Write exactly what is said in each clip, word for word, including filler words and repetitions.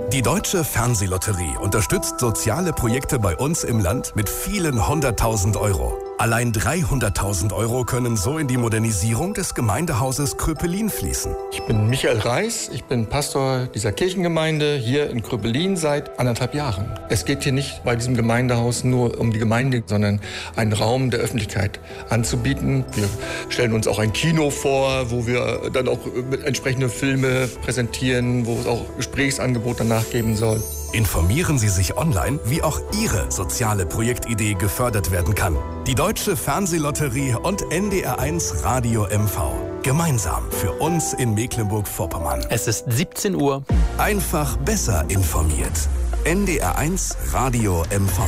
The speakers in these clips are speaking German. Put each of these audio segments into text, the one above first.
Die Deutsche Fernsehlotterie unterstützt soziale Projekte bei uns im Land mit vielen hunderttausend Euro. Allein dreihunderttausend Euro können so in die Modernisierung des Gemeindehauses Kröpelin fließen. Ich bin Michael Reis, ich bin Pastor dieser Kirchengemeinde hier in Kröpelin seit anderthalb Jahren. Es geht hier nicht bei diesem Gemeindehaus nur um die Gemeinde, sondern einen Raum der Öffentlichkeit anzubieten. Wir stellen uns auch ein Kino vor, wo wir dann auch mit entsprechende Filme präsentieren, wo es auch Gesprächsangebote danach geben soll. Informieren Sie sich online, wie auch Ihre soziale Projektidee gefördert werden kann. Die Deutsche Fernsehlotterie und N D R eins Radio M V. Gemeinsam für uns in Mecklenburg-Vorpommern. Es ist siebzehn Uhr. Einfach besser informiert. N D R eins Radio M V.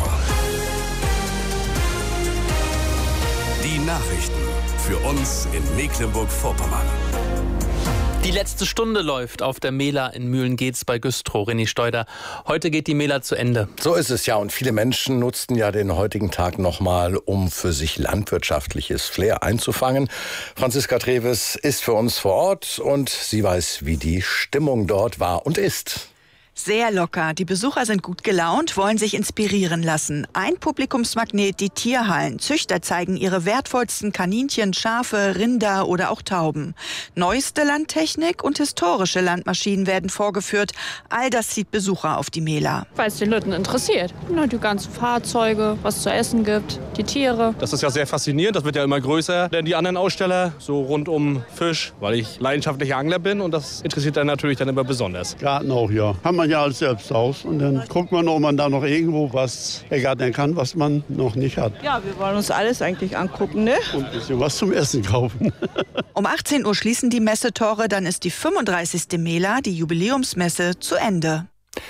Die Nachrichten für uns in Mecklenburg-Vorpommern. Die letzte Stunde läuft auf der Mela in Mühlen-Geetz bei Güstrow. René Steuder, heute geht die Mela zu Ende. So ist es ja, und viele Menschen nutzten ja den heutigen Tag nochmal, um für sich landwirtschaftliches Flair einzufangen. Franziska Treves ist für uns vor Ort und sie weiß, wie die Stimmung dort war und ist. Sehr locker. Die Besucher sind gut gelaunt, wollen sich inspirieren lassen. Ein Publikumsmagnet, die Tierhallen. Züchter zeigen ihre wertvollsten Kaninchen, Schafe, Rinder oder auch Tauben. Neueste Landtechnik und historische Landmaschinen werden vorgeführt. All das zieht Besucher auf die Mela. Weil es den Leuten interessiert. Die ganzen Fahrzeuge, was es zu essen gibt, die Tiere. Das ist ja sehr faszinierend. Das wird ja immer größer denn die anderen Aussteller, so rund um Fisch, weil ich leidenschaftlicher Angler bin und das interessiert dann natürlich dann immer besonders. Garten auch, ja. Haben wir ja als Selbsthaus und dann guckt man, ob man da noch irgendwo was ergattern kann, was man noch nicht hat. Ja, wir wollen uns alles eigentlich angucken, ne? Und ein bisschen was zum Essen kaufen. Um achtzehn Uhr schließen die Messetore, dann ist die fünfunddreißigste Mela, die Jubiläumsmesse, zu Ende.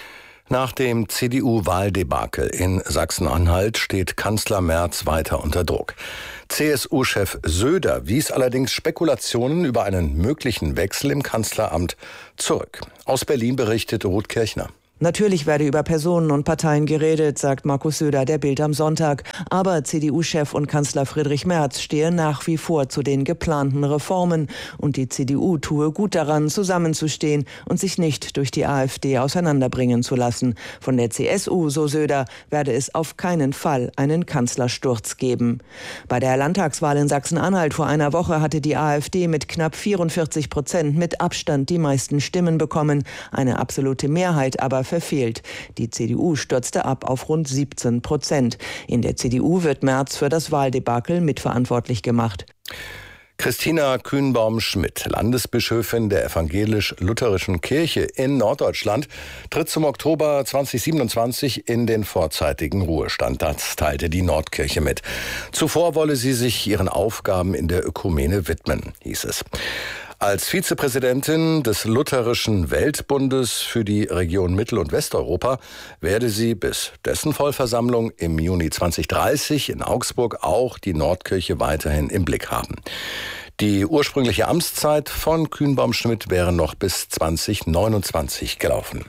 Nach dem C D U-Wahldebakel in Sachsen-Anhalt steht Kanzler Merz weiter unter Druck. C S U-Chef Söder wies allerdings Spekulationen über einen möglichen Wechsel im Kanzleramt zurück. Aus Berlin berichtet Ruth Kirchner. Natürlich werde über Personen und Parteien geredet, sagt Markus Söder der Bild am Sonntag. Aber C D U-Chef und Kanzler Friedrich Merz stehe nach wie vor zu den geplanten Reformen. Und die C D U tue gut daran, zusammenzustehen und sich nicht durch die AfD auseinanderbringen zu lassen. Von der C S U, so Söder, werde es auf keinen Fall einen Kanzlersturz geben. Bei der Landtagswahl in Sachsen-Anhalt vor einer Woche hatte die AfD mit knapp vierundvierzig Prozent mit Abstand die meisten Stimmen bekommen. Eine absolute Mehrheit aber verfehlt. Die C D U stürzte ab auf rund siebzehn Prozent. In der C D U wird Merz für das Wahldebakel mitverantwortlich gemacht. Christina Kühnbaum-Schmidt, Landesbischöfin der Evangelisch-Lutherischen Kirche in Norddeutschland, tritt zum Oktober zweitausendsiebenundzwanzig in den vorzeitigen Ruhestand. Das teilte die Nordkirche mit. Zuvor wolle sie sich ihren Aufgaben in der Ökumene widmen, hieß es. Als Vizepräsidentin des Lutherischen Weltbundes für die Region Mittel- und Westeuropa werde sie bis dessen Vollversammlung im Juni zweitausenddreißig in Augsburg auch die Nordkirche weiterhin im Blick haben. Die ursprüngliche Amtszeit von Kühnbaum-Schmidt wäre noch bis zweitausendneunundzwanzig gelaufen.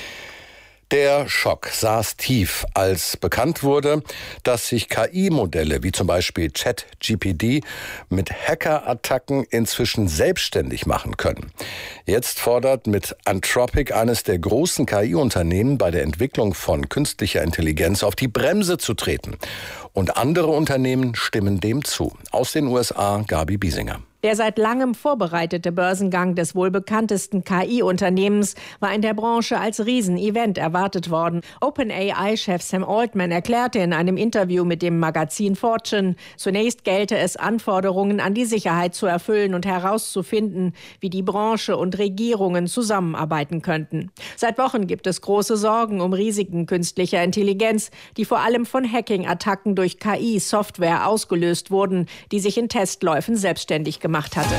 Der Schock saß tief, als bekannt wurde, dass sich K I-Modelle wie zum Beispiel ChatGPT mit Hackerattacken inzwischen selbstständig machen können. Jetzt fordert mit Anthropic eines der großen K I-Unternehmen bei der Entwicklung von künstlicher Intelligenz auf die Bremse zu treten. Und andere Unternehmen stimmen dem zu. Aus den U S A, Gabi Biesinger. Der seit langem vorbereitete Börsengang des wohl bekanntesten K I-Unternehmens war in der Branche als Riesenevent erwartet worden. OpenAI-Chef Sam Altman erklärte in einem Interview mit dem Magazin Fortune, zunächst gelte es, Anforderungen an die Sicherheit zu erfüllen und herauszufinden, wie die Branche und Regierungen zusammenarbeiten könnten. Seit Wochen gibt es große Sorgen um Risiken künstlicher Intelligenz, die vor allem von Hacking-Attacken durch K I-Software ausgelöst wurden, die sich in Testläufen selbstständig gemacht gemacht hatte.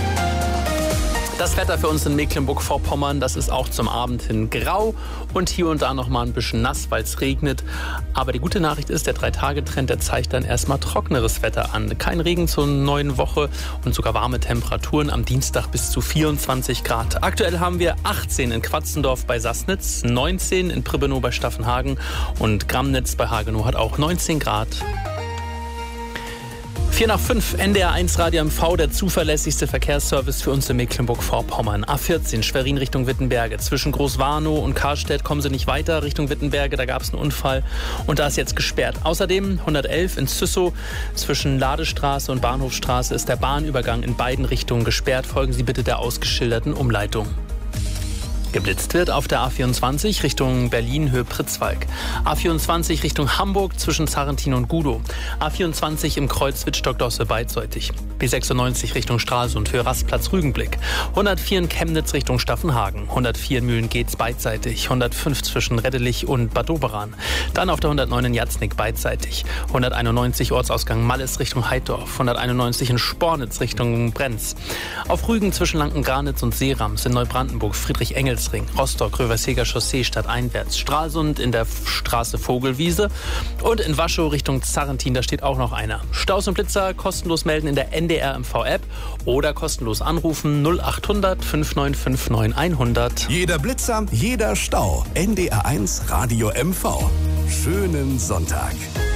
Das Wetter für uns in Mecklenburg-Vorpommern, das ist auch zum Abend hin grau und hier und da noch mal ein bisschen nass, weil es regnet. Aber die gute Nachricht ist, der Drei-Tage-Trend, der zeigt dann erstmal trockeneres Wetter an. Kein Regen zur neuen Woche und sogar warme Temperaturen am Dienstag bis zu vierundzwanzig Grad. Aktuell haben wir achtzehn in Quatzendorf bei Sassnitz, neunzehn in Pribbenow bei Staffenhagen und Gramnitz bei Hagenow hat auch neunzehn Grad. vier nach fünf, N D R eins Radio M V, der zuverlässigste Verkehrsservice für uns in Mecklenburg-Vorpommern. A vierzehn, Schwerin Richtung Wittenberge. Zwischen Großwarnow und Karstedt kommen Sie nicht weiter Richtung Wittenberge, da gab es einen Unfall und da ist jetzt gesperrt. Außerdem hundertelf in Züssow, zwischen Ladestraße und Bahnhofstraße ist der Bahnübergang in beiden Richtungen gesperrt. Folgen Sie bitte der ausgeschilderten Umleitung. Geblitzt wird auf der A vierundzwanzig Richtung Berlin Höhe Pritzwalk. A vierundzwanzig Richtung Hamburg zwischen Zarrentin und Gudow. A vierundzwanzig im Kreuz Wittstock-Dosse beidseitig. B sechsundneunzig Richtung Stralsund Höhe Rastplatz Rügenblick. hundertvier in Chemnitz Richtung Staffenhagen. hundertvier in Mühlen-Geetz beidseitig. hundertfünf zwischen Reddelich und Bad Doberan. Dann auf der hundertneun in Jatznick beidseitig. hunderteinundneunzig Ortsausgang Malles Richtung Heiddorf. hunderteinundneunzig in Spornitz Richtung Brenz. Auf Rügen zwischen Lanken-Granitz und Seerams in Neubrandenburg Friedrich-Engels Rostock, Röverseger Chaussee stadteinwärts, Stralsund in der Straße Vogelwiese und in Waschow Richtung Zarrentin, da steht auch noch einer. Staus und Blitzer kostenlos melden in der N D R M V-App oder kostenlos anrufen null acht hundert fünf neun fünf neun hundert. Jeder Blitzer, jeder Stau. N D R eins Radio M V. Schönen Sonntag.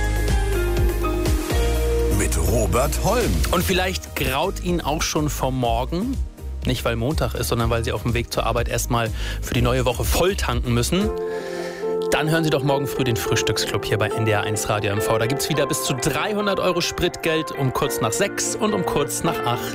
Mit Robert Holm. Und vielleicht graut Ihnen auch schon vom Morgen. Nicht, weil Montag ist, sondern weil Sie auf dem Weg zur Arbeit erstmal für die neue Woche voll tanken müssen. Dann hören Sie doch morgen früh den Frühstücksclub hier bei N D R eins Radio M V. Da gibt es wieder bis zu dreihundert Euro Spritgeld um kurz nach sechs und um kurz nach acht.